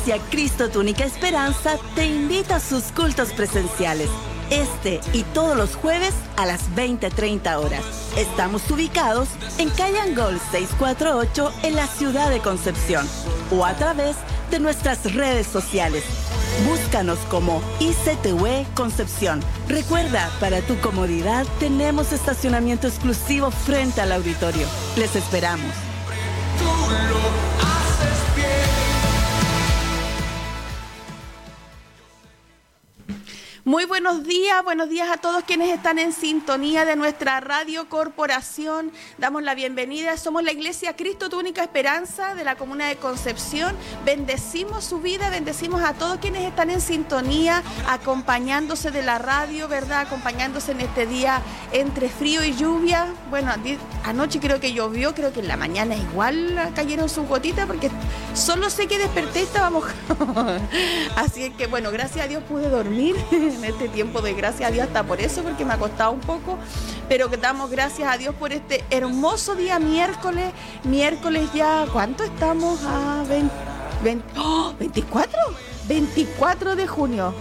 Iglesia Cristo Tu Única Esperanza te invita a sus cultos presenciales. Este y todos los jueves a las 20:30 horas. Estamos ubicados en calle Angol 648 en la ciudad de Concepción o a través de nuestras redes sociales. Búscanos como ICTUE Concepción. Recuerda, para tu comodidad tenemos estacionamiento exclusivo frente al auditorio. Les esperamos. Muy buenos días a todos quienes están en sintonía de nuestra radio corporación. Damos la bienvenida, somos la Iglesia Cristo Tu Única Esperanza de la comuna de Concepción. Bendecimos su vida, bendecimos a todos quienes están en sintonía, acompañándose de la radio, ¿verdad? Acompañándose en este día entre frío y lluvia. Bueno, anoche creo que llovió, creo que en la mañana igual cayeron sus gotitas porque solo sé que desperté y estaba mojado. Así es que bueno, gracias a Dios pude dormir en este tiempo de gracias a Dios, hasta por eso, porque me ha costado un poco, pero que damos gracias a Dios por este hermoso día miércoles ya, ¿cuánto estamos? A 24 de junio,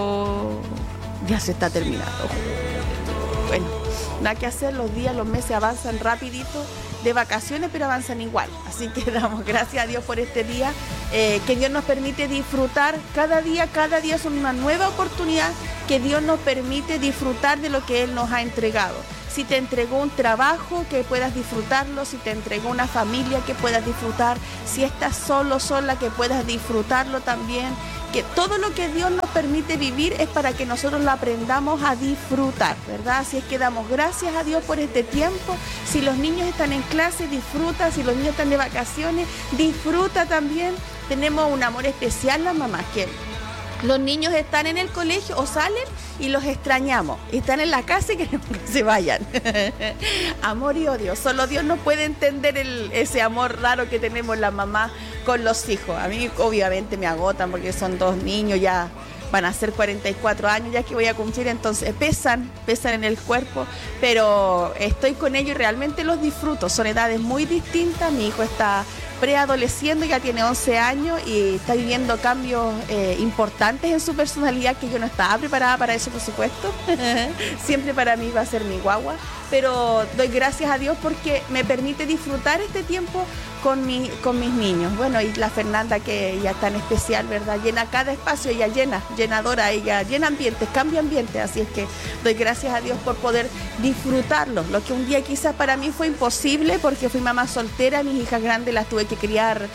ya se está terminando. Bueno, nada que hacer, los días, los meses avanzan rapidito, de vacaciones, pero avanzan igual. Así que damos gracias a Dios por este día, que Dios nos permite disfrutar cada día es una nueva oportunidad que Dios nos permite disfrutar de lo que Él nos ha entregado. Si te entregó un trabajo, que puedas disfrutarlo. Si te entregó una familia, que puedas disfrutar. Si estás sola, que puedas disfrutarlo también. Que todo lo que Dios nos permite vivir es para que nosotros lo aprendamos a disfrutar, ¿verdad? Así es que damos gracias a Dios por este tiempo. Si los niños están en clase, disfruta. Si los niños están de vacaciones, disfruta también. Tenemos un amor especial las mamás, que los niños están en el colegio o salen y los extrañamos. Están en la casa y queremos que se vayan. Amor y odio. Solo Dios nos puede entender ese amor raro que tenemos las mamás con los hijos. A mí obviamente me agotan porque son dos niños, ya van a ser 44 años ya que voy a cumplir, entonces pesan en el cuerpo, pero estoy con ellos y realmente los disfruto. Son edades muy distintas. Mi hijo está preadolescente, ya tiene 11 años y está viviendo cambios importantes en su personalidad, que yo no estaba preparada para eso, por supuesto. Siempre para mí va a ser mi guagua, pero doy gracias a Dios porque me permite disfrutar este tiempo con mis niños. Bueno, y la Fernanda, que ella es tan especial, ¿verdad? Llena cada espacio, ella llenadora, ella llena ambientes, cambia ambientes, así es que doy gracias a Dios por poder disfrutarlo. Lo que un día quizás para mí fue imposible porque fui mamá soltera, mis hijas grandes las tuve que criar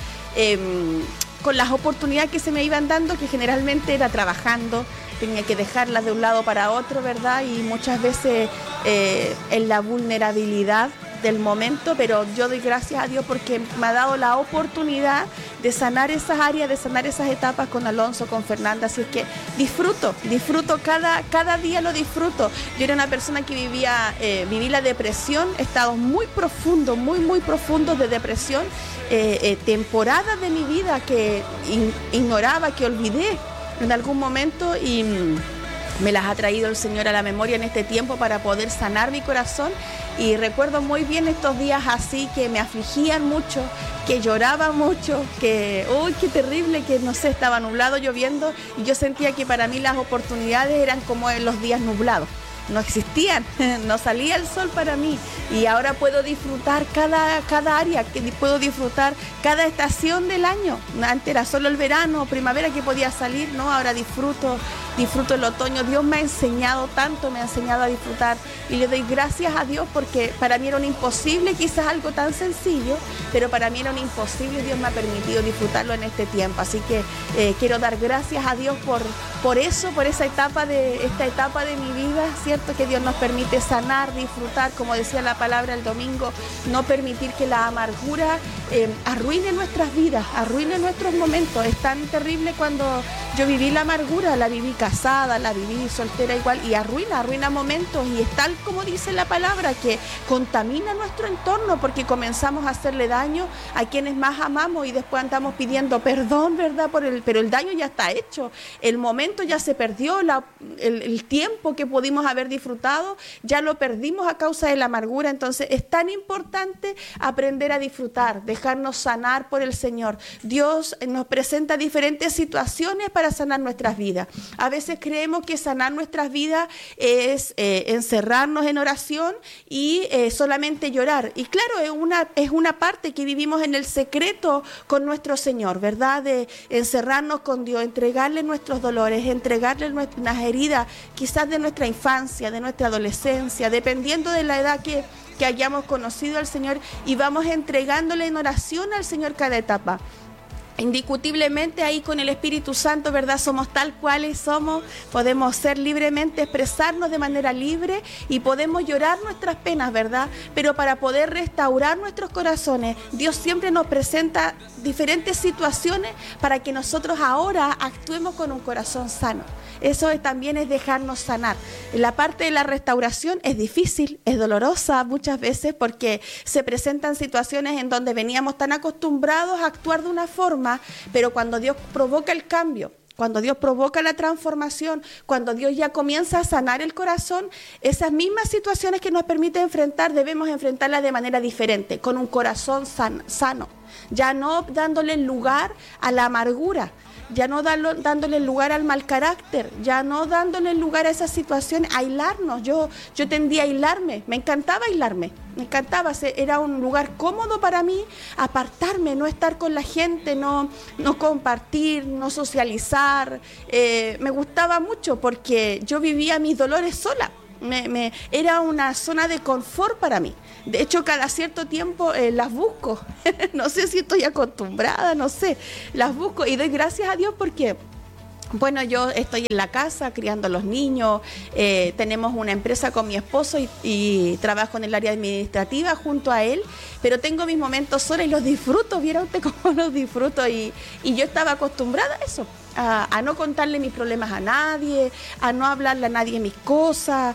con las oportunidades que se me iban dando, que generalmente era trabajando, tenía que dejarlas de un lado para otro, ¿verdad? Y muchas veces en la vulnerabilidad del momento, pero yo doy gracias a Dios porque me ha dado la oportunidad de sanar esas áreas, de sanar esas etapas con Alonso, con Fernanda, así es que disfruto cada día, lo disfruto. Yo era una persona que viví la depresión, estados muy profundos de depresión, temporadas de mi vida que ignoraba, que olvidé en algún momento, y me las ha traído el Señor a la memoria en este tiempo para poder sanar mi corazón. Y recuerdo muy bien estos días así que me afligían mucho, que lloraba mucho, que, uy, qué terrible, que no sé, estaba nublado, lloviendo, y yo sentía que para mí las oportunidades eran como en los días nublados. No existían, no salía el sol para mí, y ahora puedo disfrutar cada área, que puedo disfrutar cada estación del año. Antes era solo el verano, primavera que podía salir, ¿no? Ahora disfruto el otoño. Dios me ha enseñado tanto, me ha enseñado a disfrutar, y le doy gracias a Dios porque para mí era un imposible, quizás algo tan sencillo, pero para mí era un imposible y Dios me ha permitido disfrutarlo en este tiempo. Así que quiero dar gracias a Dios por eso, por esta etapa de mi vida, ¿cierto? Que Dios nos permite sanar, disfrutar, como decía la palabra el domingo, no permitir que la amargura arruine nuestras vidas, arruine nuestros momentos. Es tan terrible cuando yo viví la amargura, la viví cada casada, la viví soltera igual, y arruina momentos, y es tal como dice la palabra, que contamina nuestro entorno, porque comenzamos a hacerle daño a quienes más amamos y después andamos pidiendo perdón, ¿verdad? Pero el daño ya está hecho, el momento ya se perdió, el tiempo que pudimos haber disfrutado ya lo perdimos a causa de la amargura. Entonces es tan importante aprender a disfrutar, dejarnos sanar por el Señor. Dios nos presenta diferentes situaciones para sanar nuestras vidas. A veces creemos que sanar nuestras vidas es encerrarnos en oración y solamente llorar. Y claro, es una parte que vivimos en el secreto con nuestro Señor, ¿verdad? De encerrarnos con Dios, entregarle nuestros dolores, entregarle nuestras heridas, quizás de nuestra infancia, de nuestra adolescencia, dependiendo de la edad que hayamos conocido al Señor, y vamos entregándole en oración al Señor cada etapa. Indiscutiblemente ahí con el Espíritu Santo, ¿verdad? Somos tal cuales somos, podemos ser libremente, expresarnos de manera libre y podemos llorar nuestras penas, ¿verdad? Pero para poder restaurar nuestros corazones, Dios siempre nos presenta diferentes situaciones para que nosotros ahora actuemos con un corazón sano. Eso también es dejarnos sanar. La parte de la restauración es difícil, es dolorosa muchas veces, porque se presentan situaciones en donde veníamos tan acostumbrados a actuar de una forma, pero cuando Dios provoca el cambio, cuando Dios provoca la transformación, cuando Dios ya comienza a sanar el corazón, esas mismas situaciones que nos permite enfrentar, debemos enfrentarlas de manera diferente, con un corazón sano, ya no dándole lugar a la amargura, ya no dándole lugar al mal carácter, ya no dándole lugar a esas situaciones, a aislarnos. Yo tendía a aislarme, me encantaba aislarme, era un lugar cómodo para mí, apartarme, no estar con la gente, no compartir, no socializar. Me gustaba mucho porque yo vivía mis dolores sola. Era una zona de confort para mí. De hecho, cada cierto tiempo las busco. No sé si estoy acostumbrada, no sé. Las busco y doy gracias a Dios porque, bueno, yo estoy en la casa criando a los niños, tenemos una empresa con mi esposo y trabajo en el área administrativa junto a él, pero tengo mis momentos sola y los disfruto. ¿Viera usted cómo los disfruto? Y yo estaba acostumbrada a eso. A no contarle mis problemas a nadie, a no hablarle a nadie mis cosas.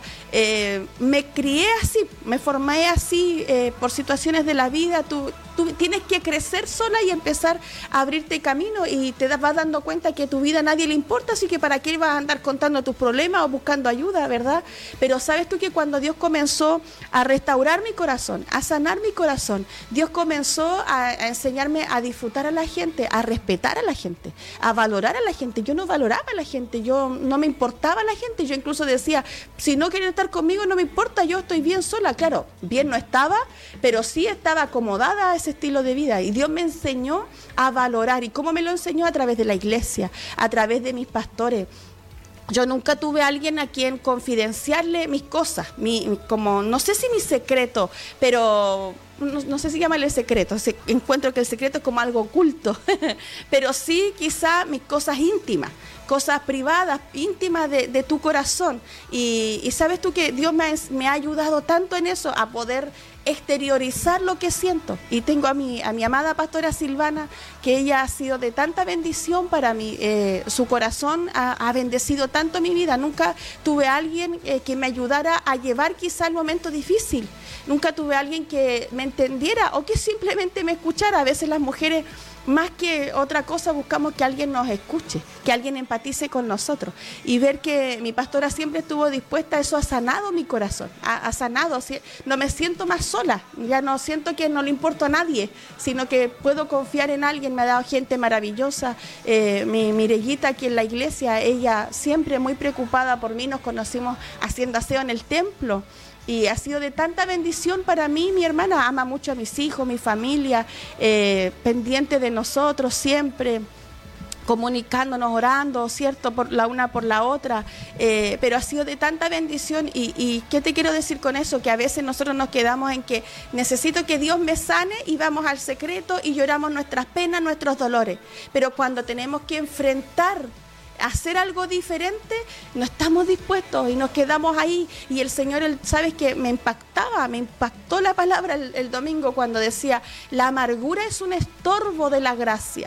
Me crié así, me formé así por situaciones de la vida. Tú tienes que crecer sola y empezar a abrirte camino, y te vas dando cuenta que tu vida a nadie le importa, así que para qué vas a andar contando tus problemas o buscando ayuda, ¿verdad? Pero sabes tú que cuando Dios comenzó a restaurar mi corazón, a sanar mi corazón, Dios comenzó a enseñarme a disfrutar a la gente, a respetar a la gente, a valorar a la gente. Yo no valoraba a la gente, yo no me importaba la gente, yo incluso decía, si no quieren estar conmigo no me importa, yo estoy bien sola. Claro, bien no estaba, pero sí estaba acomodada a ese estilo de vida, y Dios me enseñó a valorar. ¿Y cómo me lo enseñó? A través de la iglesia, a través de mis pastores. Yo nunca tuve a alguien a quien confidenciarle mis cosas, como no sé si mi secreto, pero no sé si llamarle secreto. Encuentro que el secreto es como algo oculto, pero sí quizá mis cosas íntimas, cosas privadas, íntimas de tu corazón. Y sabes tú que Dios me ha ayudado tanto en eso, a poder exteriorizar lo que siento. Y tengo a mi amada pastora Silvana, que ella ha sido de tanta bendición para mí. Su corazón ha bendecido tanto mi vida. Nunca tuve a alguien que me ayudara a llevar quizá el momento difícil. Nunca tuve a alguien que me entendiera o que simplemente me escuchara. A veces las mujeres, más que otra cosa, buscamos que alguien nos escuche, que alguien empatice con nosotros. Y ver que mi pastora siempre estuvo dispuesta, eso ha sanado mi corazón, ha sanado. No me siento más sola, ya no siento que no le importo a nadie, sino que puedo confiar en alguien. Me ha dado gente maravillosa. Mi Mirellita aquí en la iglesia, ella siempre muy preocupada por mí. Nos conocimos haciendo aseo en el templo. Y ha sido de tanta bendición para mí. Mi hermana ama mucho a mis hijos, mi familia, pendiente de nosotros siempre, comunicándonos, orando, ¿cierto? Por la una por la otra, pero ha sido de tanta bendición. Y ¿qué te quiero decir con eso? Que a veces nosotros nos quedamos en que necesito que Dios me sane y vamos al secreto y lloramos nuestras penas, nuestros dolores. Pero cuando tenemos que enfrentar, hacer algo diferente, no estamos dispuestos y nos quedamos ahí. Y el Señor, sabes que me impactó la palabra el domingo cuando decía, la amargura es un estorbo de la gracia.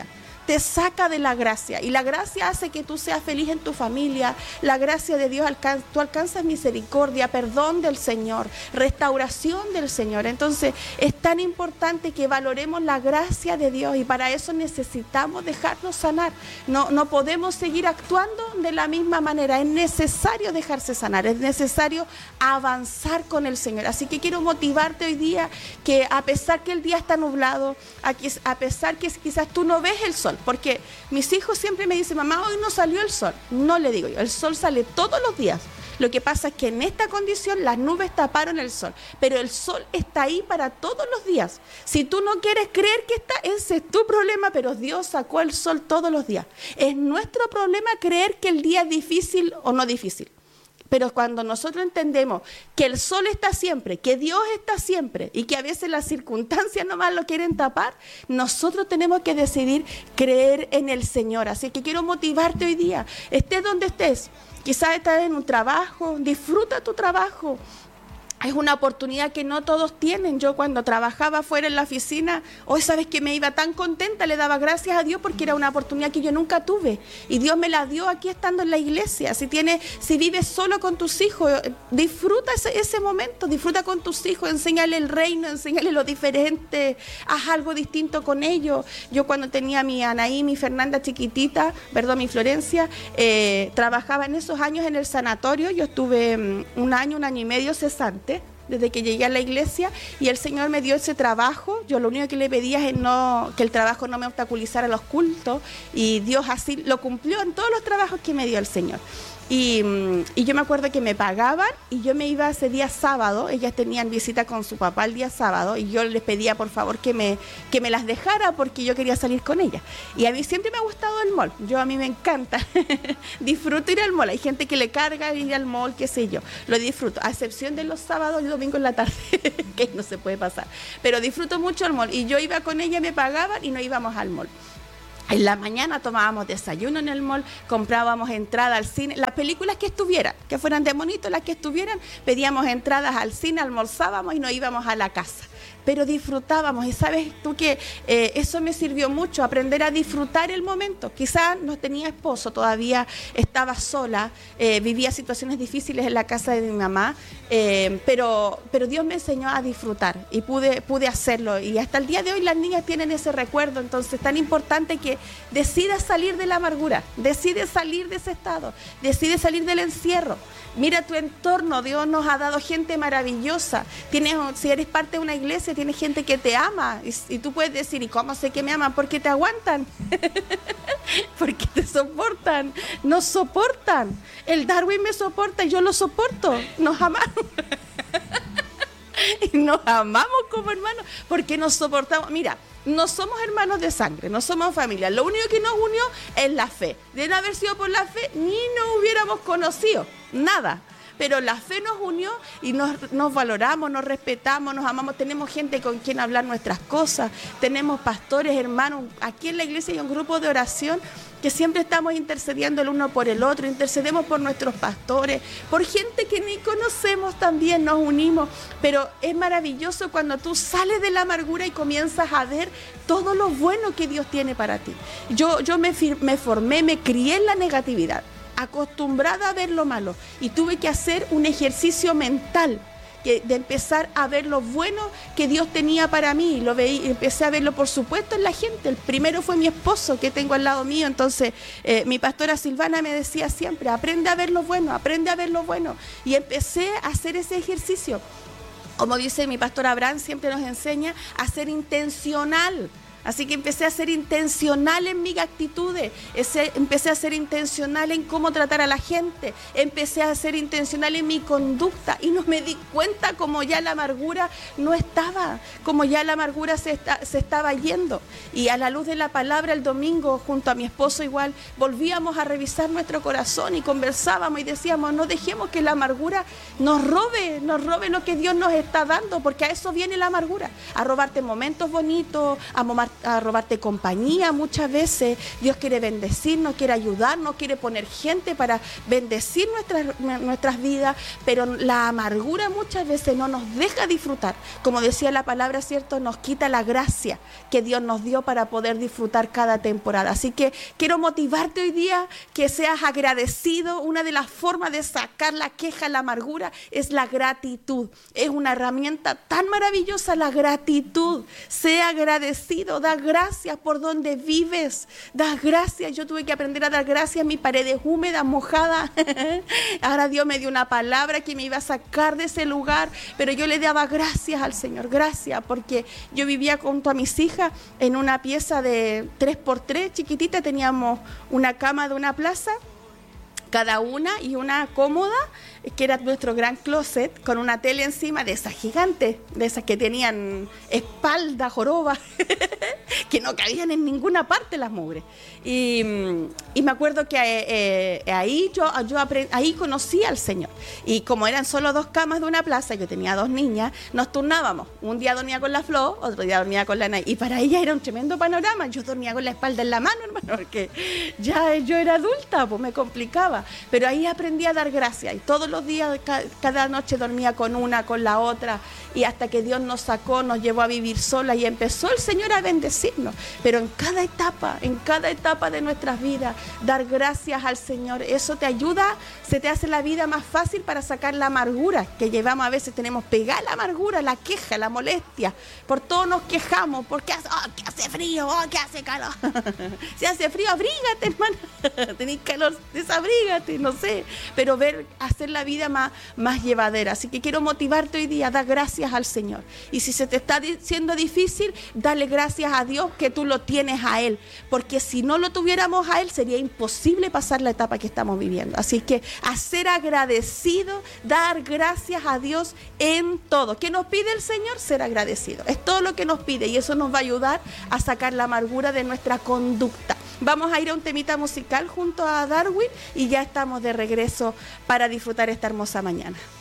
te saca de la gracia, y la gracia hace que tú seas feliz en tu familia. La gracia de Dios, tú alcanzas misericordia, perdón del Señor, restauración del Señor. Entonces es tan importante que valoremos la gracia de Dios, y para eso necesitamos dejarnos sanar. No podemos seguir actuando de la misma manera. Es necesario dejarse sanar, es necesario avanzar con el Señor. Así que quiero motivarte hoy día que, a pesar que el día está nublado, a pesar que quizás tú no ves el sol, porque mis hijos siempre me dicen, mamá, hoy no salió el sol. No le digo yo, el sol sale todos los días. Lo que pasa es que en esta condición las nubes taparon el sol, pero el sol está ahí para todos los días. Si tú no quieres creer que está, ese es tu problema, pero Dios sacó el sol todos los días. Es nuestro problema creer que el día es difícil o no difícil. Pero cuando nosotros entendemos que el sol está siempre, que Dios está siempre, y que a veces las circunstancias nomás lo quieren tapar, nosotros tenemos que decidir creer en el Señor. Así que quiero motivarte hoy día, estés donde estés. Quizás estás en un trabajo, disfruta tu trabajo. Es una oportunidad que no todos tienen. Yo cuando trabajaba fuera en la oficina, hoy sabes que me iba tan contenta, le daba gracias a Dios porque era una oportunidad que yo nunca tuve. Y Dios me la dio aquí estando en la iglesia. Si vives solo con tus hijos, disfruta ese momento, disfruta con tus hijos, enséñale el reino, enséñale lo diferente, haz algo distinto con ellos. Yo cuando tenía mi Anaí, mi Fernanda chiquitita, mi Florencia, trabajaba en esos años en el sanatorio. Yo estuve un año y medio cesante desde que llegué a la iglesia, y el Señor me dio ese trabajo. Yo lo único que le pedía es que el trabajo no me obstaculizara los cultos, y Dios así lo cumplió en todos los trabajos que me dio el Señor. Y yo me acuerdo que me pagaban y yo me iba ese día sábado. Ellas tenían visita con su papá el día sábado y yo les pedía por favor que me las dejara porque yo quería salir con ellas. Y a mí siempre me ha gustado el mall. A mí me encanta. Disfruto ir al mall. Hay gente que le carga ir al mall, qué sé yo. Lo disfruto, a excepción de los sábados y domingos en la tarde, que no se puede pasar. Pero disfruto mucho el mall. Y yo iba con ella, me pagaban y no íbamos al mall. En la mañana tomábamos desayuno en el mall, comprábamos entrada al cine, las películas que estuvieran, que fueran de monito, las que estuvieran, pedíamos entradas al cine, almorzábamos y nos íbamos a la casa. Pero disfrutábamos, y sabes tú que eso me sirvió mucho, aprender a disfrutar el momento. Quizás no tenía esposo, todavía estaba sola, vivía situaciones difíciles en la casa de mi mamá, pero Dios me enseñó a disfrutar y pude hacerlo. Y hasta el día de hoy las niñas tienen ese recuerdo. Entonces es tan importante que decidas salir de la amargura, decides salir de ese estado, decides salir del encierro. Mira tu entorno, Dios nos ha dado gente maravillosa. Si eres parte de una iglesia, tienes gente que te ama. Y tú puedes decir, ¿y cómo sé que me aman? Porque te aguantan. Porque te soportan. Nos soportan. El Darwin me soporta y yo lo soporto. Nos amamos. Y nos amamos como hermanos porque nos soportamos. Mira, no somos hermanos de sangre, no somos familia. Lo único que nos unió es la fe. De no haber sido por la fe, ni nos hubiéramos conocido, nada. Pero la fe nos unió y nos valoramos, nos respetamos, nos amamos. Tenemos gente con quien hablar nuestras cosas. Tenemos pastores, hermanos. Aquí en la iglesia hay un grupo de oración que siempre estamos intercediendo el uno por el otro. Intercedemos por nuestros pastores, por gente que ni conocemos también, nos unimos. Pero es maravilloso cuando tú sales de la amargura y comienzas a ver todo lo bueno que Dios tiene para ti. Yo me formé, me crié en la negatividad, acostumbrada a ver lo malo, y tuve que hacer un ejercicio mental de empezar a ver lo bueno que Dios tenía para mí. Empecé a verlo, por supuesto, en la gente. El primero fue mi esposo, que tengo al lado mío. Entonces mi pastora Silvana me decía siempre, aprende a ver lo bueno, aprende a ver lo bueno. Y empecé a hacer ese ejercicio. Como dice mi pastor Abraham, siempre nos enseña a ser intencional. Así que empecé a ser intencional en mis actitudes, empecé a ser intencional en cómo tratar a la gente, empecé a ser intencional en mi conducta, y no me di cuenta como ya la amargura no estaba, como ya la amargura se estaba yendo. Y a la luz de la palabra el domingo, junto a mi esposo igual, volvíamos a revisar nuestro corazón y conversábamos y decíamos, no dejemos que la amargura nos robe lo que Dios nos está dando, porque a eso viene la amargura, a robarte momentos bonitos, a a robarte compañía muchas veces. Dios quiere bendecirnos, quiere ayudarnos, quiere poner gente para bendecir nuestras vidas, pero la amargura muchas veces no nos deja disfrutar. Como decía la palabra, ¿cierto? Nos quita la gracia que Dios nos dio para poder disfrutar cada temporada. Así que quiero motivarte hoy día que seas agradecido. Una de las formas de sacar la queja, la amargura, es la gratitud. Es una herramienta tan maravillosa la gratitud. Sea agradecido, da gracias por donde vives, da gracias. Yo tuve que aprender a dar gracias, mis paredes húmedas, mojadas. Ahora Dios me dio una palabra que me iba a sacar de ese lugar, pero yo le daba gracias al Señor, gracias, porque yo vivía junto a mis hijas en una pieza de 3x3, chiquitita, teníamos una cama de una plaza, cada una, y una cómoda, que era nuestro gran closet, con una tele encima de esas gigantes, de esas que tenían espalda, joroba, que no cabían en ninguna parte las mugres. Y me acuerdo que ahí conocí al Señor. Y como eran solo 2 camas de una plaza, yo tenía 2 niñas, nos turnábamos. Un día dormía con la Flo, otro día dormía con la Nay. Y para ella era un tremendo panorama. Yo dormía con la espalda en la mano, hermano, porque ya yo era adulta, pues me complicaba. Pero ahí aprendí a dar gracias. Y todos los días, cada noche dormía con una, con la otra. Y hasta que Dios nos sacó, nos llevó a vivir sola. Y empezó el Señor a bendecirnos. Pero en cada etapa de nuestras vidas, dar gracias al Señor, eso te ayuda, se te hace la vida más fácil para sacar la amargura que llevamos. A veces tenemos pegada la amargura, la queja, la molestia, por todo nos quejamos, porque que hace frío, que hace calor. Si hace frío, abrígate, hermano. Tenés calor, desabrígate, no sé, pero hacer la vida más llevadera. Así que quiero motivarte hoy día, dar gracias al Señor. Y si se te está siendo difícil, dale gracias a Dios que tú lo tienes a Él, porque si no lo tuviéramos a Él, sería imposible pasar la etapa que estamos viviendo. Así que a ser agradecido, dar gracias a Dios en todo. ¿Qué nos pide el Señor? Ser agradecido. Es todo lo que nos pide, y eso nos va a ayudar a sacar la amargura de nuestra conducta. Vamos a ir a un temita musical junto a Darwin y ya estamos de regreso para disfrutar esta hermosa mañana.